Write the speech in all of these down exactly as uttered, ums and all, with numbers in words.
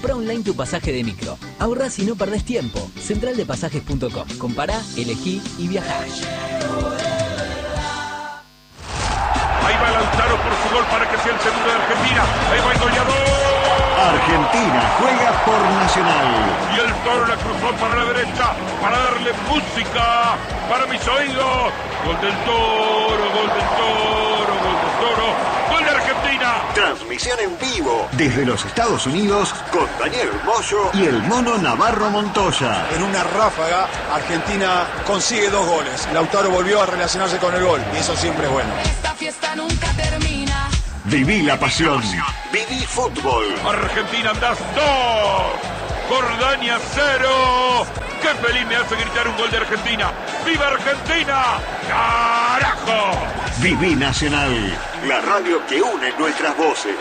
Compra online tu pasaje de micro. Ahorrás y no perdés tiempo. central de pasajes punto com. Compará, elegí y viajá. Ahí va Lautaro por su gol para que sea el segundo de Argentina. Ahí va el goleador. Argentina juega por Nacional. Y el Toro la cruzó para la derecha para darle música para mis oídos. Gol del Toro, gol del Toro, gol del Toro. Gol de Argentina. Transmisión en vivo desde los Estados Unidos con Daniel Moyo y el Mono Navarro Montoya. En una ráfaga, Argentina consigue dos goles. Lautaro volvió a relacionarse con el gol y eso siempre es bueno. Esta fiesta nunca termina. Viví la pasión. Viví fútbol. Argentina andás dos. Jordania cero. ¡Qué feliz me hace gritar un gol de Argentina! ¡Viva Argentina! ¡Carajo! Viví Nacional, la radio que une nuestras voces.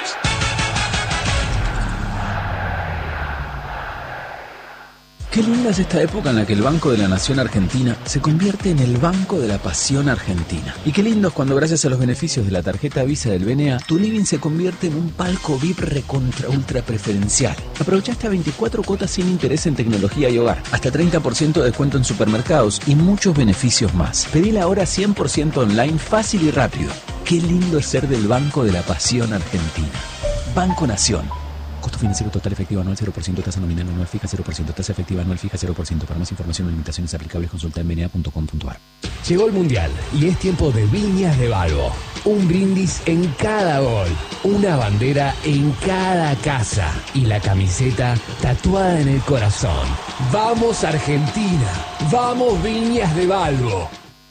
Qué linda es esta época en la que el Banco de la Nación Argentina se convierte en el Banco de la Pasión Argentina. Y qué lindo es cuando gracias a los beneficios de la tarjeta Visa del B N A, tu living se convierte en un palco V I P recontra ultra preferencial. Aprovecha hasta veinticuatro cuotas sin interés en tecnología y hogar, hasta treinta por ciento de descuento en supermercados y muchos beneficios más. Pedila ahora cien por ciento online, fácil y rápido. Qué lindo es ser del Banco de la Pasión Argentina. Banco Nación. Costo financiero total efectivo anual cero por ciento, tasa nominal anual fija cero por ciento, tasa efectiva anual fija cero por ciento. Para más información o limitaciones aplicables consulta en b n a punto com punto a r. Llegó el Mundial y es tiempo de Viñas de Balbo. Un brindis en cada gol, una bandera en cada casa y la camiseta tatuada en el corazón. ¡Vamos Argentina! ¡Vamos Viñas de Balbo!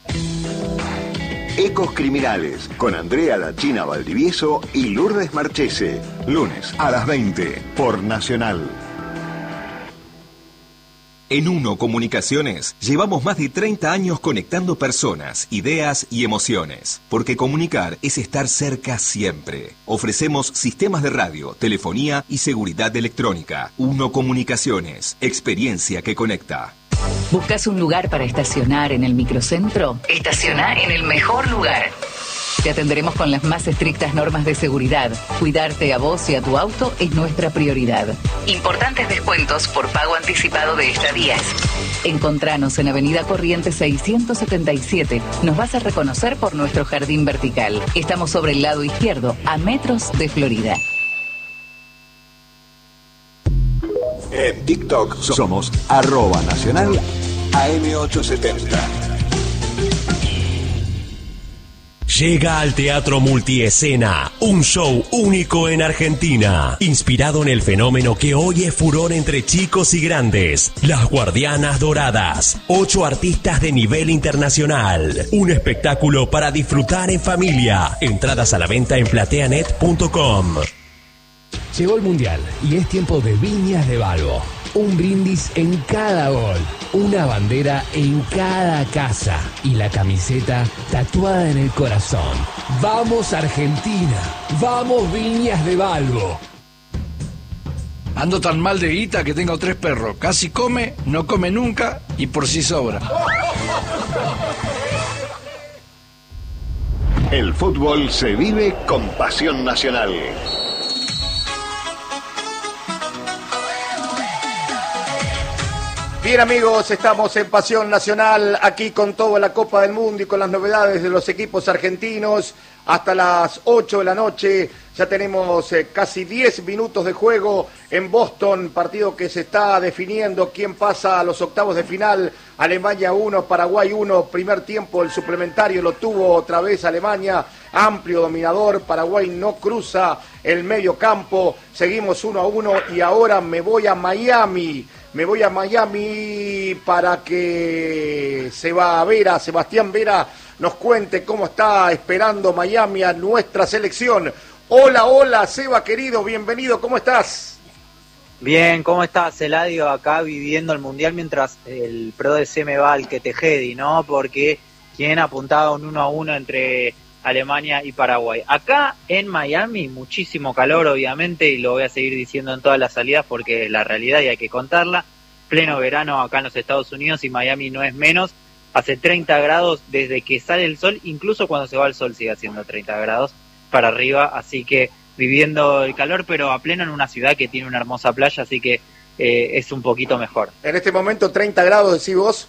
Ecos Criminales, con Andrea La China Valdivieso y Lourdes Marchese. Lunes a las veinte, por Nacional. En Uno Comunicaciones llevamos más de treinta años conectando personas, ideas y emociones. Porque comunicar es estar cerca siempre. Ofrecemos sistemas de radio, telefonía y seguridad electrónica. Uno Comunicaciones, experiencia que conecta. ¿Buscas un lugar para estacionar en el microcentro? Estaciona en el mejor lugar. Te atenderemos con las más estrictas normas de seguridad. Cuidarte a vos y a tu auto es nuestra prioridad. Importantes descuentos por pago anticipado de estadías. Encontranos en Avenida Corrientes seiscientos setenta y siete. Nos vas a reconocer por nuestro jardín vertical. Estamos sobre el lado izquierdo, a metros de Florida. En TikTok somos arroba nacional A M ochocientos setenta. Llega al Teatro Multiescena, un show único en Argentina, inspirado en el fenómeno que hoy es furor entre chicos y grandes, Las Guardianas Doradas, ocho artistas de nivel internacional, un espectáculo para disfrutar en familia, entradas a la venta en plateanet punto com. Llegó el Mundial y es tiempo de Viñas de Balbo. Un brindis en cada gol, una bandera en cada casa y la camiseta tatuada en el corazón. ¡Vamos Argentina! ¡Vamos Viñas de Balbo! Ando tan mal de guita que tengo tres perros. Casi come, no come nunca y por sí sobra. El fútbol se vive con pasión nacional. Bien amigos, estamos en Pasión Nacional, aquí con toda la Copa del Mundo y con las novedades de los equipos argentinos. Hasta las ocho de la noche ya tenemos eh, casi diez minutos de juego en Boston, partido que se está definiendo quién pasa a los octavos de final. Alemania uno, Paraguay uno, primer tiempo el suplementario lo tuvo otra vez Alemania, amplio dominador, Paraguay no cruza el medio campo, seguimos uno a uno y ahora me voy a Miami. Me voy a Miami para que se va a Vera, Sebastián Vera nos cuente cómo está esperando Miami a nuestra selección. Hola, hola, Seba querido, bienvenido, ¿cómo estás? Bien, ¿cómo estás, Eladio? Acá viviendo el Mundial mientras el Pro D C me va al que tejedi, ¿no? Porque quien apuntaba un uno a uno entre Alemania y Paraguay. Acá en Miami, muchísimo calor, obviamente, y lo voy a seguir diciendo en todas las salidas porque es la realidad y hay que contarla. Pleno verano acá en los Estados Unidos y Miami no es menos. Hace treinta grados desde que sale el sol, incluso cuando se va el sol sigue haciendo treinta grados para arriba, así que viviendo el calor, pero a pleno en una ciudad que tiene una hermosa playa, así que eh, es un poquito mejor. En este momento treinta grados, decís vos.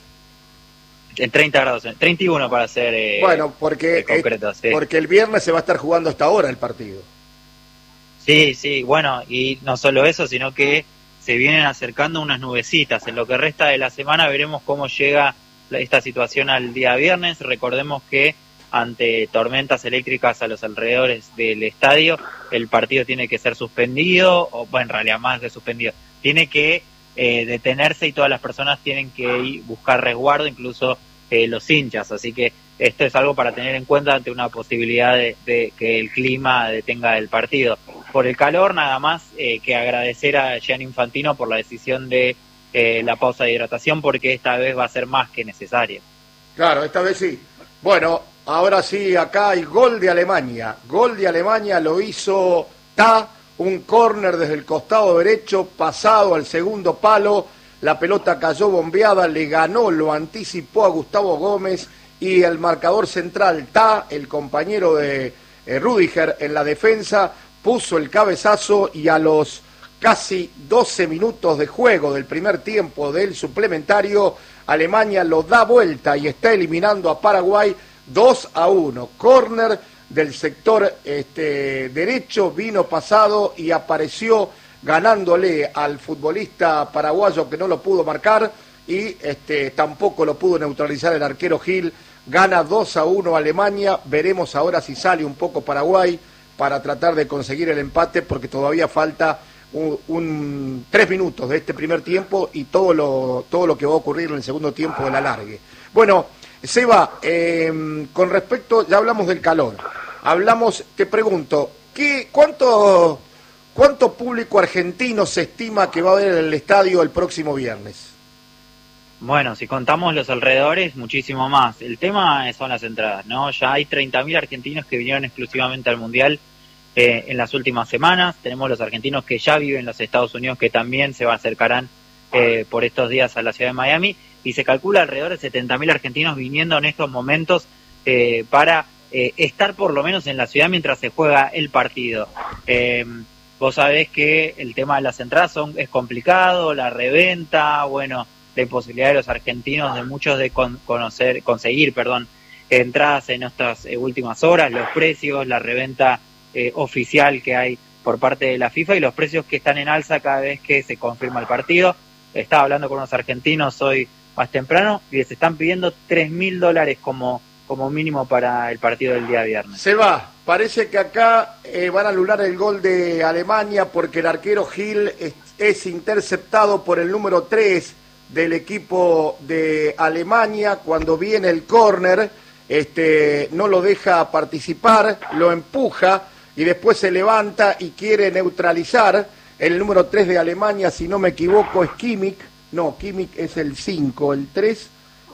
En treinta grados, treinta y uno para ser eh, bueno, porque, eh, concreto, sí. porque el viernes se va a estar jugando hasta ahora el partido. Sí, sí, bueno, y no solo eso, sino que se vienen acercando unas nubecitas. En lo que resta de la semana veremos cómo llega esta situación al día viernes. Recordemos que ante tormentas eléctricas a los alrededores del estadio, el partido tiene que ser suspendido, o bueno, en realidad más que suspendido, tiene que eh, detenerse y todas las personas tienen que ir, buscar resguardo, incluso eh, los hinchas. Así que esto es algo para tener en cuenta ante una posibilidad de, de que el clima detenga el partido. Por el calor, nada más eh, que agradecer a Gianni Infantino por la decisión de eh, la pausa de hidratación, porque esta vez va a ser más que necesaria. Claro, esta vez sí. Bueno, ahora sí, acá hay gol de Alemania. Gol de Alemania lo hizo Ta, un córner desde el costado derecho, pasado al segundo palo. La pelota cayó bombeada, le ganó, lo anticipó a Gustavo Gómez y el marcador central, Ta, el compañero de eh, Rüdiger en la defensa, puso el cabezazo y a los casi doce minutos de juego del primer tiempo del suplementario, Alemania lo da vuelta y está eliminando a Paraguay dos a uno. Córner del sector este, derecho, vino pasado y apareció ganándole al futbolista paraguayo que no lo pudo marcar y este, tampoco lo pudo neutralizar el arquero Gil. Gana dos a uno Alemania. Veremos ahora si sale un poco Paraguay para tratar de conseguir el empate, porque todavía falta un, un tres minutos de este primer tiempo y todo lo, todo lo que va a ocurrir en el segundo tiempo del alargue. Bueno, Seba, eh, con respecto, ya hablamos del calor, hablamos, te pregunto, ¿qué, cuánto, ¿cuánto público argentino se estima que va a haber en el estadio el próximo viernes? Bueno, si contamos los alrededores, muchísimo más. El tema son las entradas, ¿no? Ya hay treinta mil argentinos que vinieron exclusivamente al Mundial eh, en las últimas semanas. Tenemos los argentinos que ya viven en los Estados Unidos, que también se acercarán eh, por estos días a la ciudad de Miami. Y se calcula alrededor de setenta mil argentinos viniendo en estos momentos eh, para eh, estar por lo menos en la ciudad mientras se juega el partido. Eh, vos sabés que el tema de las entradas son, es complicado, la reventa, bueno, la imposibilidad de los argentinos, de muchos de con, conocer, conseguir, perdón, entradas en estas eh, últimas horas, los precios, la reventa eh, oficial que hay por parte de la FIFA y los precios que están en alza cada vez que se confirma el partido. Estaba hablando con unos argentinos hoy más temprano y les están pidiendo tres mil dólares como, como mínimo para el partido del día viernes. Se va, parece que acá eh, van a anular el gol de Alemania porque el arquero Gil es, es interceptado por el número tres del equipo de Alemania. Cuando viene el córner, este, no lo deja participar, lo empuja y después se levanta y quiere neutralizar. El número tres de Alemania, si no me equivoco, es Kimmich. No, Kimmich es el cinco, el tres.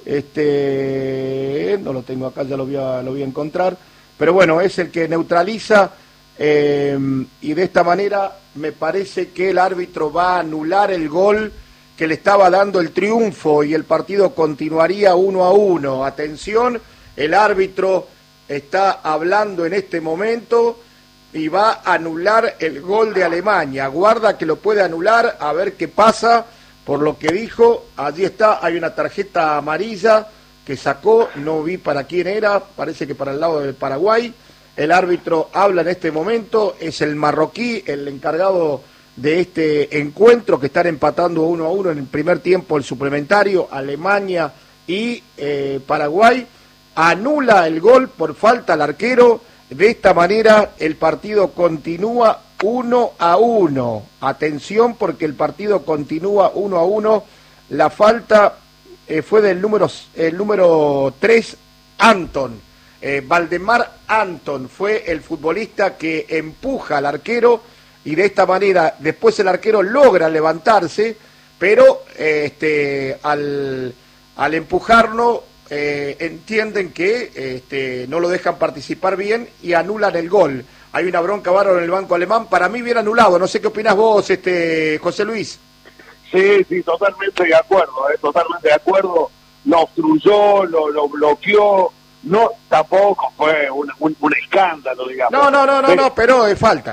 Este, no lo tengo acá, ya lo voy a, lo voy a encontrar. Pero bueno, es el que neutraliza eh, y de esta manera me parece que el árbitro va a anular el gol que le estaba dando el triunfo y el partido continuaría uno a uno. Atención, el árbitro está hablando en este momento y va a anular el gol de Alemania. Guarda que lo puede anular, a ver qué pasa. Por lo que dijo, allí está, hay una tarjeta amarilla que sacó, no vi para quién era, parece que para el lado del Paraguay. El árbitro habla en este momento, es el marroquí, el encargado de este encuentro, que están empatando uno a uno en el primer tiempo el suplementario, Alemania y eh, Paraguay. Anula el gol por falta al arquero. De esta manera el partido continúa uno a uno. Atención, porque el partido continúa uno a uno. La falta eh, fue del número el número tres, Anton. Eh, Valdemar Anton fue el futbolista que empuja al arquero y de esta manera después el arquero logra levantarse, pero eh, este, al, al empujarlo eh, entienden que este, no lo dejan participar bien y anulan el gol. Hay una bronca bárbara en el banco alemán, para mí bien anulado. No sé qué opinás vos, este, José Luis. Sí, sí, totalmente de acuerdo, eh, totalmente de acuerdo. Lo obstruyó, lo, lo bloqueó, no, tampoco fue un, un, un escándalo, digamos. No, no, no, no, pero, no, pero es falta.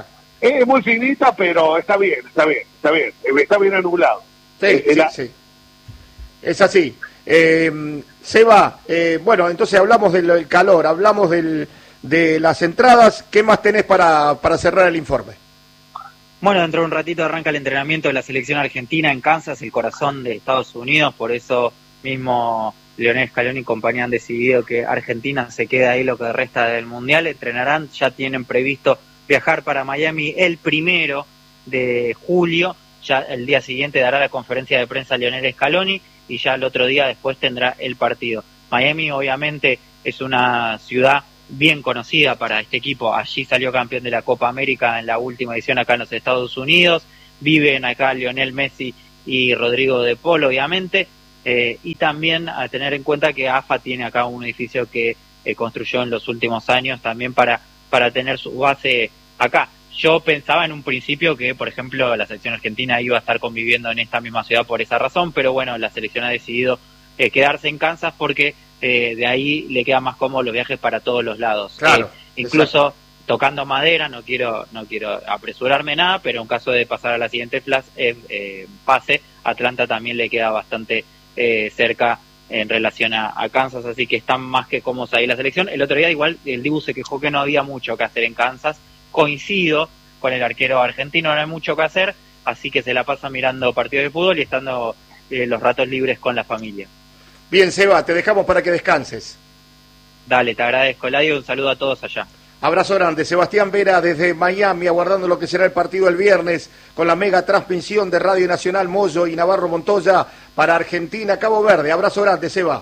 Es muy finita, pero está bien, está bien, está bien, está bien anulado. Sí, eh, sí, la... sí. Es así. Eh, Seba, eh, bueno, entonces hablamos del calor, hablamos del, de las entradas. ¿Qué más tenés para, para cerrar el informe? Bueno, dentro de un ratito arranca el entrenamiento de la selección argentina en Kansas, el corazón de Estados Unidos, por eso mismo Lionel Scaloni y compañía han decidido que Argentina se quede ahí lo que resta del Mundial. Entrenarán, ya tienen previsto viajar para Miami el primero de julio, ya el día siguiente dará la conferencia de prensa Lionel Scaloni y ya el otro día después tendrá el partido. Miami obviamente es una ciudad bien conocida para este equipo, allí salió campeón de la Copa América en la última edición acá en los Estados Unidos, viven acá Lionel Messi y Rodrigo de Paul obviamente, eh, y también a tener en cuenta que A F A tiene acá un edificio que eh, construyó en los últimos años también para para tener su base acá. Yo pensaba en un principio que, por ejemplo, la selección argentina iba a estar conviviendo en esta misma ciudad por esa razón, pero bueno, la selección ha decidido eh, quedarse en Kansas porque eh, de ahí le quedan más cómodos los viajes para todos los lados. Claro, eh, incluso exacto. Tocando madera, no quiero no quiero apresurarme nada, pero en caso de pasar a la siguiente flas, eh, eh, fase, Atlanta también le queda bastante eh, cerca en relación a, a Kansas, así que están más que cómodos ahí la selección. El otro día igual el Dibu se quejó que no había mucho que hacer en Kansas, coincido con el arquero argentino, no hay mucho que hacer, así que se la pasa mirando partidos de fútbol y estando eh, los ratos libres con la familia. Bien, Seba, te dejamos para que descanses. Dale, te agradezco, Eladio, un saludo a todos allá. Abrazo grande, Sebastián Vera desde Miami, aguardando lo que será el partido el viernes con la mega transmisión de Radio Nacional Moyo y Navarro Montoya para Argentina, Cabo Verde. Abrazo grande, Seba.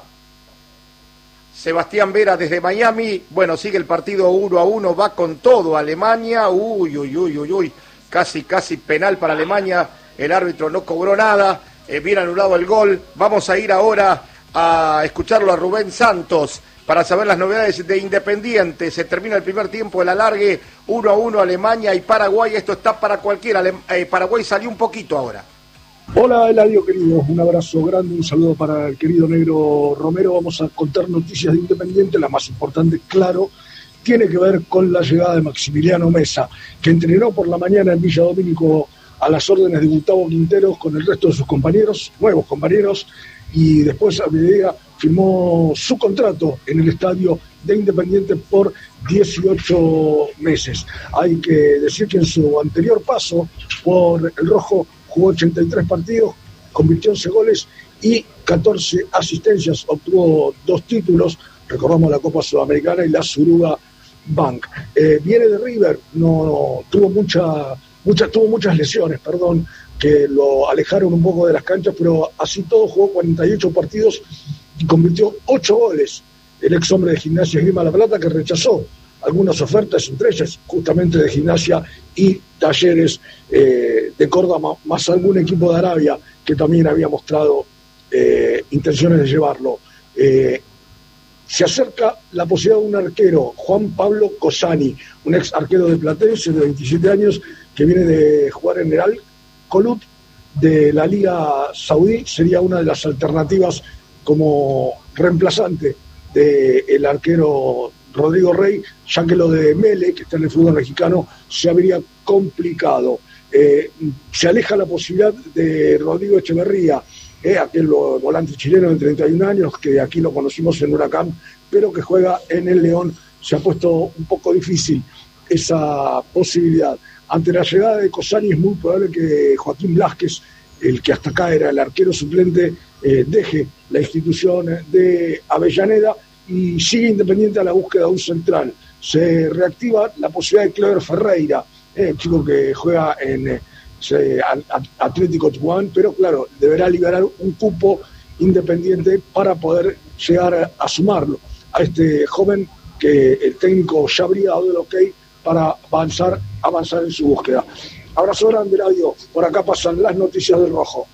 Sebastián Vera desde Miami, bueno, sigue el partido uno a uno, va con todo Alemania, uy, uy, uy, uy, uy, casi, casi penal para Alemania, el árbitro no cobró nada, eh, bien anulado el gol. Vamos a ir ahora a escucharlo a Rubén Santos para saber las novedades de Independiente. Se termina el primer tiempo, el alargue, uno a uno Alemania y Paraguay. Esto está para cualquiera. Eh, Paraguay salió un poquito ahora. Hola Eladio querido, un abrazo grande, un saludo para el querido Negro Romero. Vamos a contar noticias de Independiente. La más importante, claro, tiene que ver con la llegada de Maximiliano Mesa, que entrenó por la mañana en Villa Domínico a las órdenes de Gustavo Quinteros con el resto de sus compañeros, nuevos compañeros, y después a mediodía firmó su contrato en el estadio de Independiente por dieciocho meses. Hay que decir que en su anterior paso por el Rojo jugó ochenta y tres partidos, convirtió once goles y catorce asistencias, obtuvo dos títulos, recordamos la Copa Sudamericana y la Suruga Bank. Eh, viene de River, no, no tuvo mucha, mucha, tuvo muchas lesiones, perdón, que lo alejaron un poco de las canchas, pero así todo jugó cuarenta y ocho partidos y convirtió ocho goles. El ex hombre de Gimnasia Esgrima La Plata, que rechazó algunas ofertas, entre ellas justamente de Gimnasia y Talleres eh, de Córdoba, más algún equipo de Arabia que también había mostrado eh, intenciones de llevarlo. Eh, se acerca la posibilidad de un arquero, Juan Pablo Cosani, un ex arquero de Platense de veintisiete años que viene de jugar en el Al Colut de la Liga Saudí, sería una de las alternativas como reemplazante del arquero Rodrigo Rey, ya que lo de Mele, que está en el fútbol mexicano, se habría complicado. Eh, se aleja la posibilidad de Rodrigo Echeverría, eh, aquel volante chileno de treinta y un años, que aquí lo conocimos en Huracán, pero que juega en el León. Se ha puesto un poco difícil esa posibilidad. Ante la llegada de Cosani es muy probable que Joaquín Blázquez, el que hasta acá era el arquero suplente, eh, deje la institución de Avellaneda y sigue Independiente a la búsqueda de un central. Se reactiva la posibilidad de Clever Ferreira, eh, el chico que juega en eh, Atlético Tucumán, pero claro, deberá liberar un cupo Independiente para poder llegar a, a sumarlo a este joven que el técnico ya habría dado el ok para avanzar, avanzar en su búsqueda. Abrazo grande, Radio. Por acá pasan las noticias del Rojo.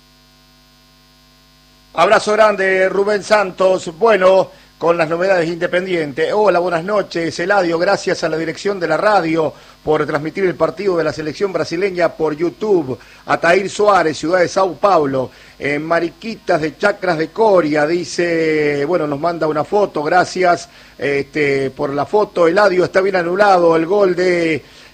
Abrazo grande, Rubén Santos. Bueno, con las novedades de Independiente. Hola, buenas noches, Eladio. Gracias a la dirección de la radio por transmitir el partido de la selección brasileña por YouTube. Atair Suárez, ciudad de Sao Paulo. En Mariquitas de Chacras de Coria, dice, bueno, nos manda una foto. Gracias este, por la foto. Eladio, está bien anulado el gol de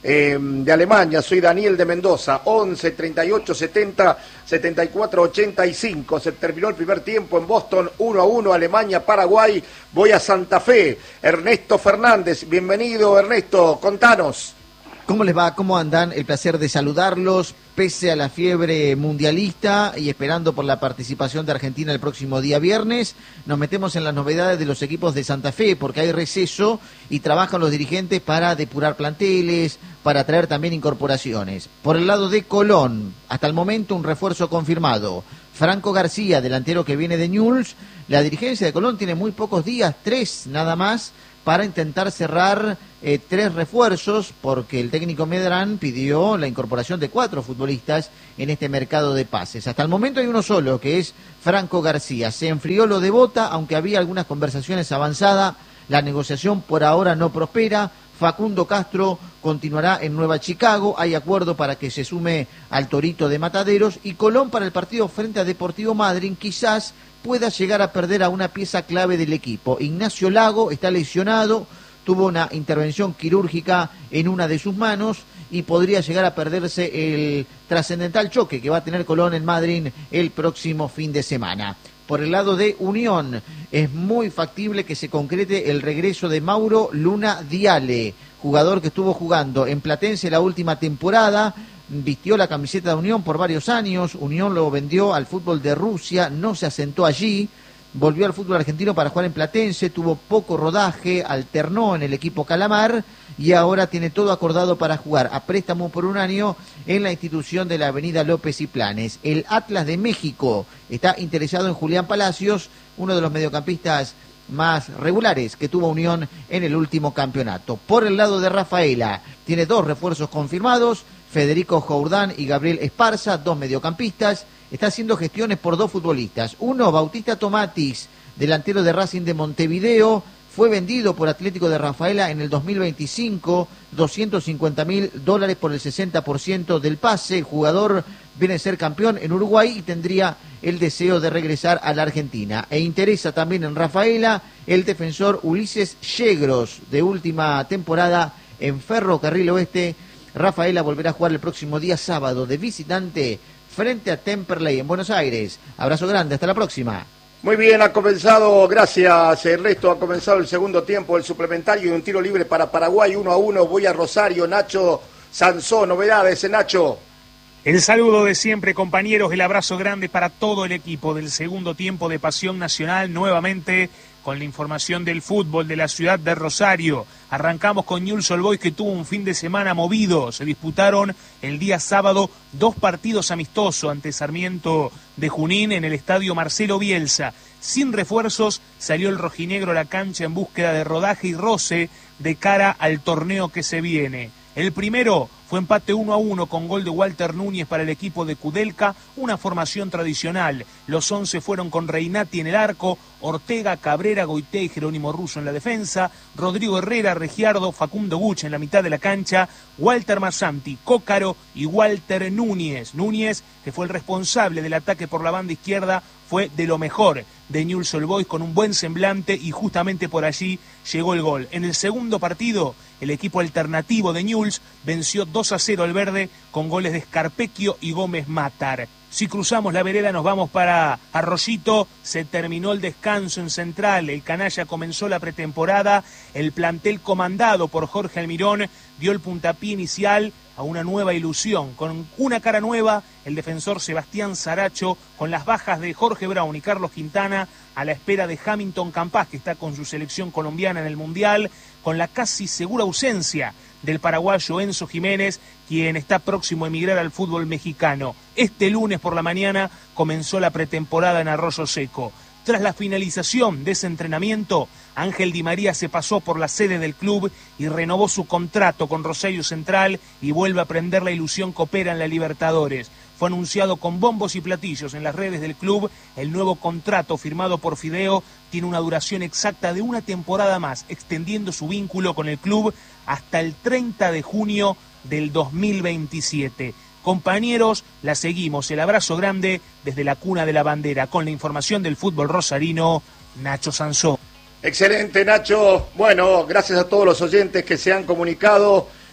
eh, de Alemania. Soy Daniel de Mendoza, once, treinta y ocho, setenta, setenta y cuatro, ochenta y cinco. Se terminó el primer tiempo en Boston, uno a uno, Alemania, Paraguay. Voy a Santa Fe. Ernesto Fernández, bienvenido Ernesto, contanos. ¿Cómo les va? ¿Cómo andan? El placer de saludarlos, pese a la fiebre mundialista y esperando por la participación de Argentina el próximo día viernes. Nos metemos en las novedades de los equipos de Santa Fe, porque hay receso y trabajan los dirigentes para depurar planteles, para traer también incorporaciones. Por el lado de Colón, hasta el momento un refuerzo confirmado. Franco García, delantero que viene de Newell's. La dirigencia de Colón tiene muy pocos días, tres nada más, para intentar cerrar eh, tres refuerzos, porque el técnico Medrán pidió la incorporación de cuatro futbolistas en este mercado de pases. Hasta el momento hay uno solo, que es Franco García. Se enfrió lo de Bota, aunque había algunas conversaciones avanzadas. La negociación por ahora no prospera. Facundo Castro continuará en Nueva Chicago. Hay acuerdo para que se sume al Torito de Mataderos. Y Colón, para el partido frente a Deportivo Madryn, quizás pueda llegar a perder a una pieza clave del equipo. Ignacio Lago está lesionado, tuvo una intervención quirúrgica en una de sus manos y podría llegar a perderse el trascendental choque que va a tener Colón en Madryn el próximo fin de semana. Por el lado de Unión, es muy factible que se concrete el regreso de Mauro Luna Diale, jugador que estuvo jugando en Platense la última temporada. Vistió la camiseta de Unión por varios años, Unión lo vendió al fútbol de Rusia, no se asentó allí, volvió al fútbol argentino para jugar en Platense, tuvo poco rodaje, alternó en el equipo Calamar y ahora tiene todo acordado para jugar a préstamo por un año en la institución de la avenida López y Planes. El Atlas de México está interesado en Julián Palacios, uno de los mediocampistas más regulares que tuvo Unión en el último campeonato. Por el lado de Rafaela, tiene dos refuerzos confirmados, Federico Jourdán y Gabriel Esparza, dos mediocampistas. Está haciendo gestiones por dos futbolistas. Uno, Bautista Tomatis, delantero de Racing de Montevideo, fue vendido por Atlético de Rafaela en el dos mil veinticinco, doscientos cincuenta mil dólares por el sesenta por ciento del pase. El jugador viene a ser campeón en Uruguay y tendría el deseo de regresar a la Argentina. E interesa también en Rafaela el defensor Ulises Yegros, de última temporada en Ferrocarril Oeste. Rafaela volverá a jugar el próximo día sábado de visitante frente a Temperley en Buenos Aires. Abrazo grande, hasta la próxima. Muy bien, ha comenzado, gracias Ernesto, ha comenzado el segundo tiempo, el suplementario y un tiro libre para Paraguay, uno a uno. Voy a Rosario, Nacho Sansó, novedades, Nacho. El saludo de siempre, compañeros, el abrazo grande para todo el equipo del segundo tiempo de Pasión Nacional, nuevamente con la información del fútbol de la ciudad de Rosario. Arrancamos con Newell's Old Boys, que tuvo un fin de semana movido. Se disputaron el día sábado dos partidos amistosos ante Sarmiento de Junín en el estadio Marcelo Bielsa. Sin refuerzos, salió el rojinegro a la cancha en búsqueda de rodaje y roce de cara al torneo que se viene. El primero fue empate uno a uno con gol de Walter Núñez para el equipo de Kudelka, una formación tradicional. Los once fueron con Reinati en el arco, Ortega, Cabrera, Goité y Jerónimo Russo en la defensa, Rodrigo Herrera, Regiardo, Facundo Guch en la mitad de la cancha, Walter Massanti, Cócaro y Walter Núñez. Núñez, que fue el responsable del ataque por la banda izquierda, fue de lo mejor de Newell's Old Boys, con un buen semblante, y justamente por allí llegó el gol. En el segundo partido, el equipo alternativo de Newell's venció dos a cero al verde con goles de Scarpecchio y Gómez Matar. Si cruzamos la vereda nos vamos para Arroyito. Se terminó el descanso en Central, el canalla comenzó la pretemporada, el plantel comandado por Jorge Almirón dio el puntapié inicial a una nueva ilusión, con una cara nueva, el defensor Sebastián Saracho, con las bajas de Jorge Brown y Carlos Quintana, a la espera de Hamilton Campas, que está con su selección colombiana en el Mundial, con la casi segura ausencia del paraguayo Enzo Jiménez, quien está próximo a emigrar al fútbol mexicano. Este lunes por la mañana comenzó la pretemporada en Arroyo Seco. Tras la finalización de ese entrenamiento, Ángel Di María se pasó por la sede del club y renovó su contrato con Rosario Central y vuelve a prender la ilusión que opera en la Libertadores. Fue anunciado con bombos y platillos en las redes del club. El nuevo contrato firmado por Fideo tiene una duración exacta de una temporada más, extendiendo su vínculo con el club hasta el treinta de junio del dos mil veintisiete. Compañeros, la seguimos. El abrazo grande desde la cuna de la bandera. Con la información del fútbol rosarino, Nacho Sansó. Excelente, Nacho. Bueno, gracias a todos los oyentes que se han comunicado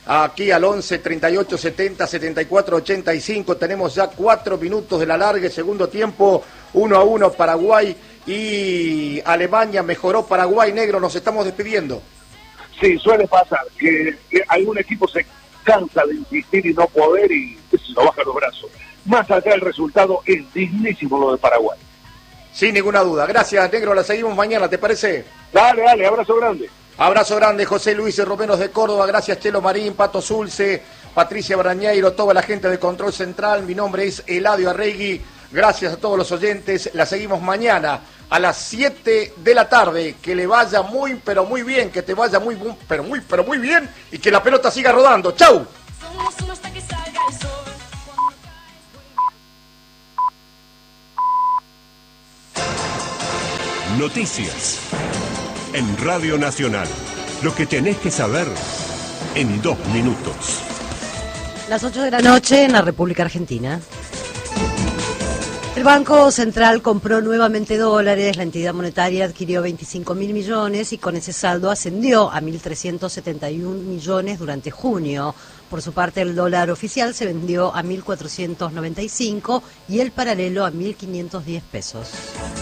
aquí al once, treinta y ocho, setenta, setenta y cuatro, ochenta y cinco. Tenemos ya cuatro minutos de la larga, segundo tiempo, uno a uno Paraguay y Alemania. Mejoró Paraguay, negro, nos estamos despidiendo. Sí, suele pasar, que, que algún equipo se cansa de insistir y no poder y se lo baja los brazos. Más allá del resultado, es dignísimo lo de Paraguay. Sin ninguna duda. Gracias, negro, la seguimos mañana, ¿te parece? Dale, dale, abrazo grande. Abrazo grande, José Luis Romeros de Córdoba, gracias Chelo Marín, Pato Zulce, Patricia Brañeiro, toda la gente de Control Central. Mi nombre es Eladio Arregui, gracias a todos los oyentes, la seguimos mañana a las siete de la tarde, que le vaya muy, pero muy bien, que te vaya muy, pero muy, pero muy bien, y que la pelota siga rodando. ¡Chau! Noticias en Radio Nacional. Lo que tenés que saber en dos minutos. Las ocho de la noche en la República Argentina. El Banco Central compró nuevamente dólares, la entidad monetaria adquirió veinticinco mil millones y con ese saldo ascendió a mil trescientos setenta y un millones durante junio. Por su parte, el dólar oficial se vendió a mil cuatrocientos noventa y cinco y el paralelo a mil quinientos diez pesos.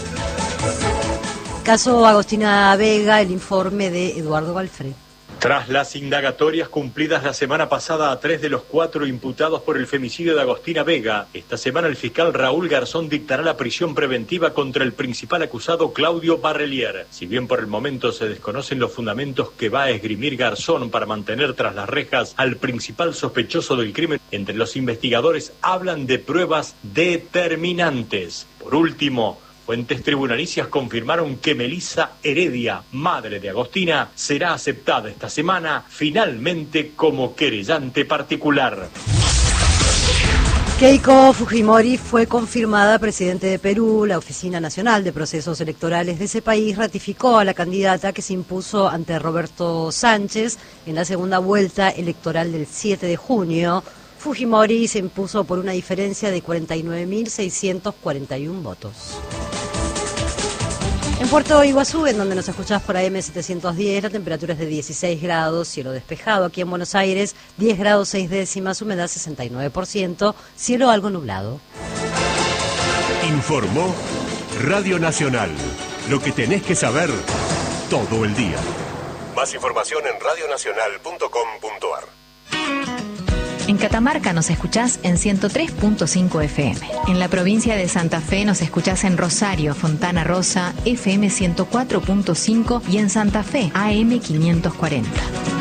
Caso Agostina Vega, el informe de Eduardo Balfré. Tras las indagatorias cumplidas la semana pasada a tres de los cuatro imputados por el femicidio de Agostina Vega, esta semana el fiscal Raúl Garzón dictará la prisión preventiva contra el principal acusado Claudio Barrelier. Si bien por el momento se desconocen los fundamentos que va a esgrimir Garzón para mantener tras las rejas al principal sospechoso del crimen, entre los investigadores hablan de pruebas determinantes. Por último, fuentes tribunalicias confirmaron que Melissa Heredia, madre de Agostina, será aceptada esta semana finalmente como querellante particular. Keiko Fujimori fue confirmada presidente de Perú. La Oficina Nacional de Procesos Electorales de ese país ratificó a la candidata que se impuso ante Roberto Sánchez en la segunda vuelta electoral del siete de junio. Fujimori se impuso por una diferencia de cuarenta y nueve mil seiscientos cuarenta y uno votos. En Puerto Iguazú, en donde nos escuchás por A M setecientos diez, la temperatura es de dieciséis grados, cielo despejado. Aquí en Buenos Aires, diez grados seis décimas, humedad sesenta y nueve por ciento, cielo algo nublado. Informó Radio Nacional. Lo que tenés que saber todo el día. Más información en radio nacional punto com punto a r. En Catamarca nos escuchás en ciento tres punto cinco F M. En la provincia de Santa Fe nos escuchás en Rosario, Fontana Rosa, F M ciento cuatro punto cinco y en Santa Fe, A M quinientos cuarenta.